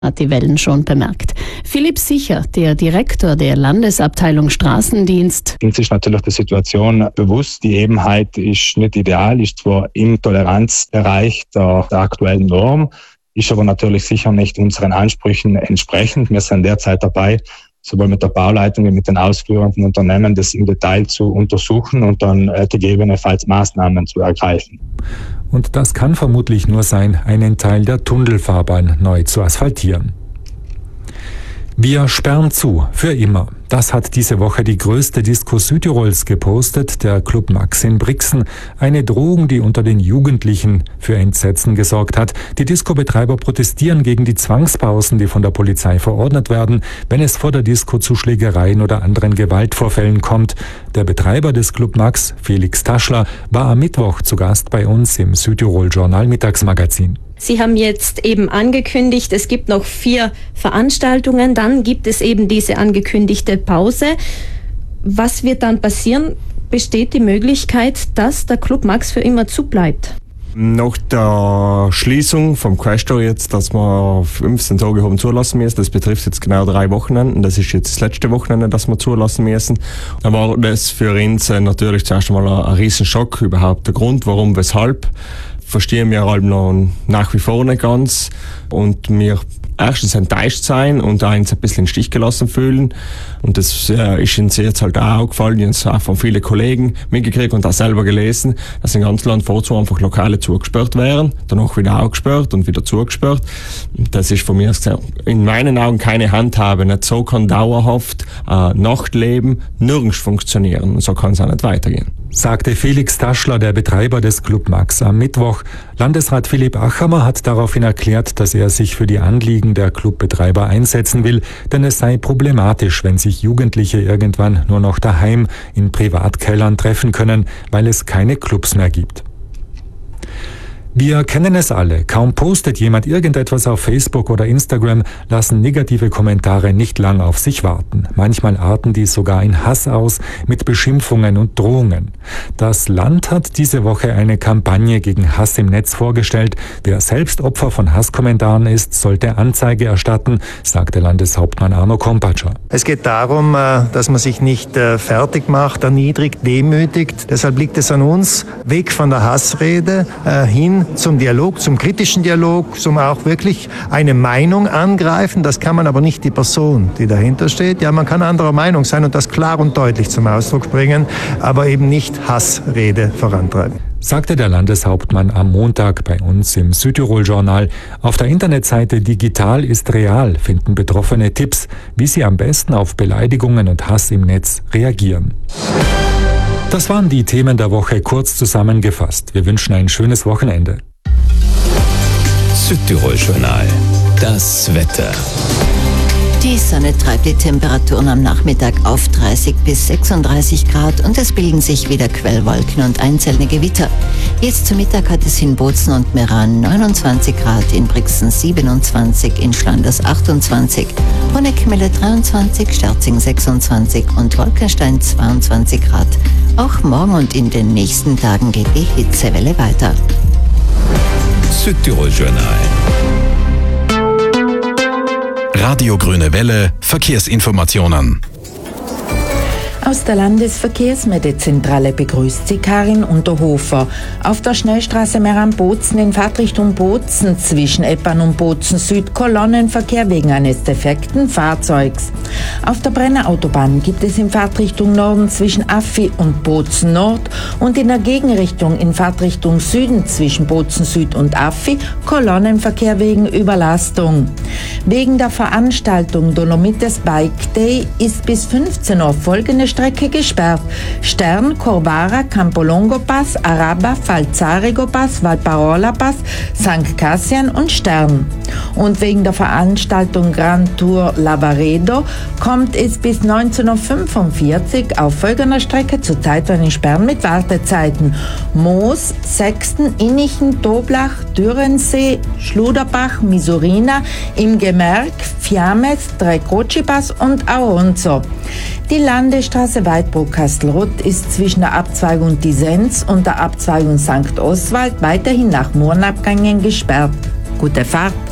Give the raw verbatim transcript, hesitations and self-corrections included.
hat die Wellen schon bemerkt. Philipp Sicher, der Direktor der Landesabteilung Straßendienst. Uns ist natürlich die Situation bewusst. Die Ebenheit ist nicht ideal, ist zwar im Toleranzbereich der, der aktuellen Norm, ist aber natürlich sicher nicht unseren Ansprüchen entsprechend. Wir sind derzeit dabei, sowohl mit der Bauleitung wie mit den ausführenden Unternehmen das im Detail zu untersuchen und dann äh, gegebenenfalls Maßnahmen zu ergreifen. Und das kann vermutlich nur sein, einen Teil der Tunnelfahrbahn neu zu asphaltieren. Wir sperren zu, für immer. Das hat diese Woche die größte Disco Südtirols gepostet, der Club Max in Brixen. Eine Drohung, die unter den Jugendlichen für Entsetzen gesorgt hat. Die Disco-Betreiber protestieren gegen die Zwangspausen, die von der Polizei verordnet werden, wenn es vor der Disco zu Schlägereien oder anderen Gewaltvorfällen kommt. Der Betreiber des Club Max, Felix Taschler, war am Mittwoch zu Gast bei uns im Südtirol Journal Mittagsmagazin. Sie haben jetzt eben angekündigt, es gibt noch vier Veranstaltungen, dann gibt es eben diese angekündigte Pause. Was wird dann passieren? Besteht die Möglichkeit, dass der Club Max für immer zubleibt? Nach der Schließung vom Quaestor jetzt, dass wir fünfzehn Tage haben zulassen müssen, das betrifft jetzt genau drei Wochenenden, das ist jetzt das letzte Wochenende, das wir zulassen müssen. Da war das für uns natürlich zuerst einmal ein, ein Riesenschock, überhaupt der Grund, warum, weshalb. Verstehen wir halt noch nach wie vor nicht ganz und wir erstens enttäuscht sein und auch uns ein bisschen im Stich gelassen fühlen und das äh, ist uns jetzt halt auch aufgefallen, die uns auch von vielen Kollegen mitgekriegt und auch selber gelesen, dass im ganzen Land vorzu einfach Lokale zugesperrt wären, danach wieder aufgesperrt und wieder zugesperrt. Das ist von mir in meinen Augen keine Handhabe, nicht so kann dauerhaft äh, Nachtleben nirgends funktionieren und so kann es auch nicht weitergehen. Sagte Felix Taschler, der Betreiber des Club Max, am Mittwoch. Landesrat Philipp Achammer hat daraufhin erklärt, dass er sich für die Anliegen der Clubbetreiber einsetzen will, denn es sei problematisch, wenn sich Jugendliche irgendwann nur noch daheim in Privatkellern treffen können, weil es keine Clubs mehr gibt. Wir kennen es alle. Kaum postet jemand irgendetwas auf Facebook oder Instagram, lassen negative Kommentare nicht lang auf sich warten. Manchmal arten die sogar in Hass aus, mit Beschimpfungen und Drohungen. Das Land hat diese Woche eine Kampagne gegen Hass im Netz vorgestellt. Wer selbst Opfer von Hasskommentaren ist, sollte Anzeige erstatten, sagte Landeshauptmann Arno Kompatscher. Es geht darum, dass man sich nicht fertig macht, erniedrigt, demütigt. Deshalb liegt es an uns, weg von der Hassrede hin zum Dialog, zum kritischen Dialog, zum auch wirklich eine Meinung angreifen. Das kann man aber nicht die Person, die dahinter steht. Ja, man kann anderer Meinung sein und das klar und deutlich zum Ausdruck bringen, aber eben nicht Hassrede vorantreiben. Sagte der Landeshauptmann am Montag bei uns im Südtirol-Journal. Auf der Internetseite Digital ist real finden Betroffene Tipps, wie sie am besten auf Beleidigungen und Hass im Netz reagieren. Das waren die Themen der Woche kurz zusammengefasst. Wir wünschen ein schönes Wochenende. Südtirol-Journal. Das Wetter. Die Sonne treibt die Temperaturen am Nachmittag auf dreißig bis sechsunddreißig Grad und es bilden sich wieder Quellwolken und einzelne Gewitter. Jetzt zu Mittag hat es in Bozen und Meran neunundzwanzig Grad, in Brixen siebenundzwanzig, in Schlanders achtundzwanzig, Honeckmelle dreiundzwanzig, Sterzing sechsundzwanzig und Wolkenstein zweiundzwanzig Grad. Auch morgen und in den nächsten Tagen geht die Hitzewelle weiter. Südtirol-Journal. Radio Grüne Welle, Verkehrsinformationen. Aus der Landesverkehrsmeldzentrale begrüßt sie Karin Unterhofer. Auf der Schnellstraße Meran-Bozen in Fahrtrichtung Bozen zwischen Eppan und Bozen Süd Kolonnenverkehr wegen eines defekten Fahrzeugs. Auf der Brenner Autobahn gibt es in Fahrtrichtung Norden zwischen Affi und Bozen Nord und in der Gegenrichtung in Fahrtrichtung Süden zwischen Bozen Süd und Affi Kolonnenverkehr wegen Überlastung. Wegen der Veranstaltung Dolomites Bike Day ist bis fünfzehn Uhr folgende Strecke gesperrt. Stern, Corvara, Campolongo Pass, Araba, Falzarigo Pass, Valparola Pass, Sankt Cassian und Stern. Und wegen der Veranstaltung Grand Tour Lavaredo kommt es bis neunzehn Uhr fünfundvierzig auf folgender Strecke zu zeitweiligen Sperren mit Wartezeiten. Moos, Sexten, Innichen, Toblach, Dürrensee, Schluderbach, Misurina, im Gemerk, Fiames, Trecoci-Pass und Auronzo. Die Landesstraße Weidbruck-Kastelruth ist zwischen der Abzweigung Disenz und der Abzweigung Sankt Oswald weiterhin nach Mohrenabgängen gesperrt. Gute Fahrt!